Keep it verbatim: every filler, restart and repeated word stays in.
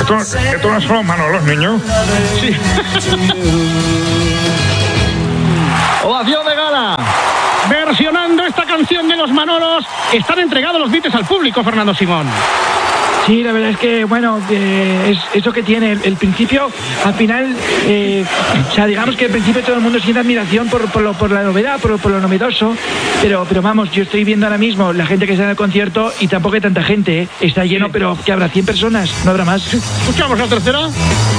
¿Esto, esto no son los Manolos, niño? Sí. Ovación de gala. Versionando esta canción de los Manolos, están entregados los Beatles al público, Fernando Simón. Sí, la verdad es que, bueno, eh, es eso que tiene el, el principio, al final, eh, o sea, digamos que al principio todo el mundo siente admiración por, por, lo, por la novedad, por, por lo novedoso, pero, pero vamos, yo estoy viendo ahora mismo la gente que está en el concierto y tampoco hay tanta gente, ¿eh? Está lleno, sí. Pero que habrá cien personas, no habrá más. ¿Escuchamos la tercera?